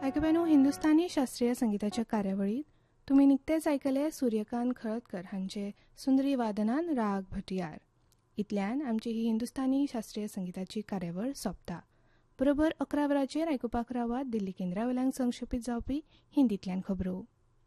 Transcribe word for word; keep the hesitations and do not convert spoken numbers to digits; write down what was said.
ऐकब्यानो, हिंदुस्थानी शास्त्रीय संगीताच्या कार्यावळीत तुम्ही निकतेच ऐकले सूर्यकांत खळदकर हांचे सुंदरी वादनान राग भटियार. इतल्यान आमची ही हिंदुस्थानी शास्त्रीय संगीताची कार्यावळ सोंपता. बरोबर अकरा वरांचेर आयकुपाक रावात दिल्ली केंद्रा वेल्यान संक्षेपीत जावपी हिंदींतल्यान खबरो.